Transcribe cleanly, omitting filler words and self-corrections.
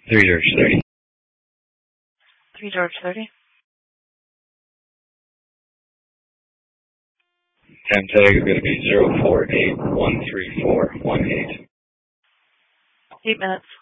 3 George 30. 3 George 30. Time tag is going to be 04813418. 8 minutes.